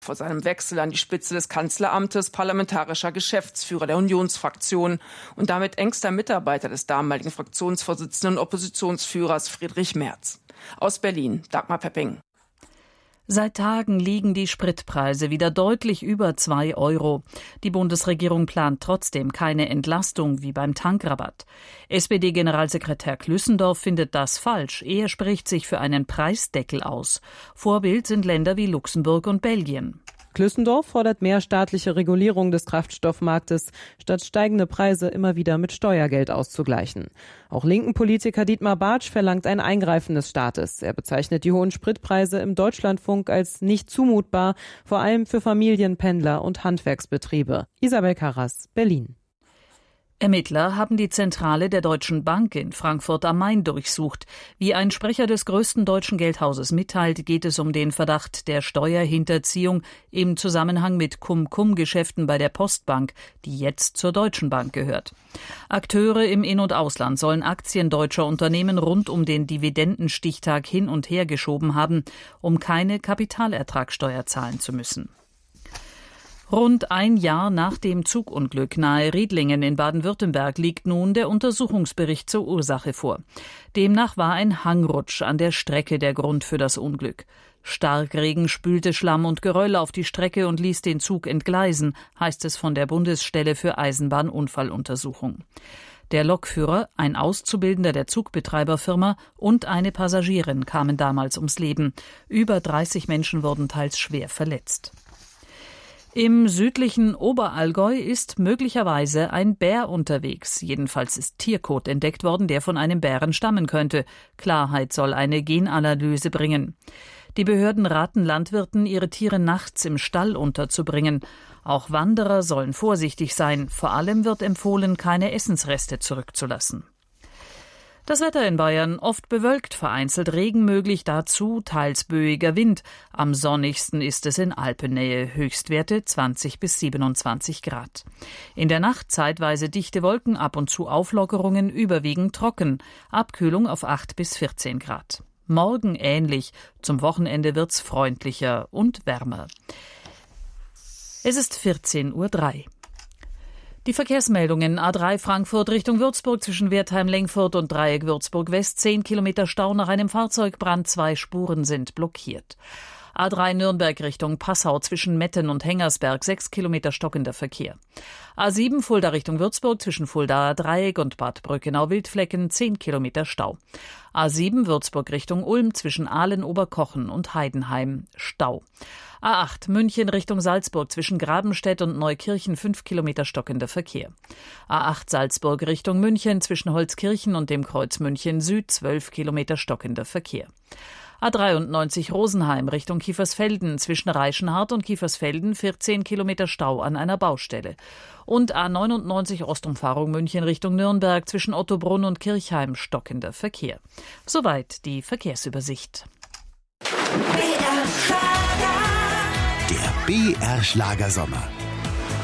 vor seinem Wechsel an die Spitze des Kanzleramtes parlamentarischer Geschäftsführer der Unionsfraktion und damit engster Mitarbeiter des damaligen Fraktionsvorsitzenden und Oppositionsführers Friedrich Merz. Aus Berlin, Dagmar Pepping. Seit Tagen liegen die Spritpreise wieder deutlich über 2 €. Die Bundesregierung plant trotzdem keine Entlastung wie beim Tankrabatt. SPD-Generalsekretär Klüssendorf findet das falsch. Er spricht sich für einen Preisdeckel aus. Vorbild sind Länder wie Luxemburg und Belgien. Klüssendorf fordert mehr staatliche Regulierung des Kraftstoffmarktes, statt steigende Preise immer wieder mit Steuergeld auszugleichen. Auch linken Politiker Dietmar Bartsch verlangt ein Eingreifen des Staates. Er bezeichnet die hohen Spritpreise im Deutschlandfunk als nicht zumutbar, vor allem für Familien, Pendler und Handwerksbetriebe. Isabel Karras, Berlin. Ermittler haben die Zentrale der Deutschen Bank in Frankfurt am Main durchsucht. Wie ein Sprecher des größten deutschen Geldhauses mitteilt, geht es um den Verdacht der Steuerhinterziehung im Zusammenhang mit Cum-Cum-Geschäften bei der Postbank, die jetzt zur Deutschen Bank gehört. Akteure im In- und Ausland sollen Aktien deutscher Unternehmen rund um den Dividendenstichtag hin und her geschoben haben, um keine Kapitalertragssteuer zahlen zu müssen. Rund ein Jahr nach dem Zugunglück nahe Riedlingen in Baden-Württemberg liegt nun der Untersuchungsbericht zur Ursache vor. Demnach war ein Hangrutsch an der Strecke der Grund für das Unglück. Starkregen spülte Schlamm und Geröll auf die Strecke und ließ den Zug entgleisen, heißt es von der Bundesstelle für Eisenbahnunfalluntersuchung. Der Lokführer, ein Auszubildender der Zugbetreiberfirma und eine Passagierin kamen damals ums Leben. Über 30 Menschen wurden teils schwer verletzt. Im südlichen Oberallgäu ist möglicherweise ein Bär unterwegs. Jedenfalls ist Tierkot entdeckt worden, der von einem Bären stammen könnte. Klarheit soll eine Genanalyse bringen. Die Behörden raten Landwirten, ihre Tiere nachts im Stall unterzubringen. Auch Wanderer sollen vorsichtig sein. Vor allem wird empfohlen, keine Essensreste zurückzulassen. Das Wetter in Bayern oft bewölkt, vereinzelt Regen möglich, dazu teils böiger Wind. Am sonnigsten ist es in Alpennähe, Höchstwerte 20 bis 27 Grad. In der Nacht zeitweise dichte Wolken, ab und zu Auflockerungen, überwiegend trocken. Abkühlung auf 8 bis 14 Grad. Morgen ähnlich, zum Wochenende wird's freundlicher und wärmer. Es ist 14:03 Uhr. Die Verkehrsmeldungen: A3 Frankfurt Richtung Würzburg zwischen Wertheim-Lengfurt und Dreieck Würzburg-West 10 Kilometer Stau nach einem Fahrzeugbrand, 2 Spuren sind blockiert. A3 Nürnberg Richtung Passau zwischen Metten und Hengersberg 6 Kilometer stockender Verkehr. A7 Fulda Richtung Würzburg zwischen Fuldaer Dreieck und Bad Brückenau-Wildflecken 10 Kilometer Stau. A7 Würzburg Richtung Ulm zwischen Ahlen-Oberkochen und Heidenheim Stau. A8 München Richtung Salzburg zwischen Grabenstedt und Neukirchen 5 Kilometer stockender Verkehr. A8 Salzburg Richtung München zwischen Holzkirchen und dem Kreuz München Süd 12 Kilometer stockender Verkehr. A93 Rosenheim Richtung Kiefersfelden zwischen Reichenhart und Kiefersfelden 14 Kilometer Stau an einer Baustelle. Und A99 Ostumfahrung München Richtung Nürnberg zwischen Ottobrunn und Kirchheim stockender Verkehr. Soweit die Verkehrsübersicht. Der BR Schlagersommer.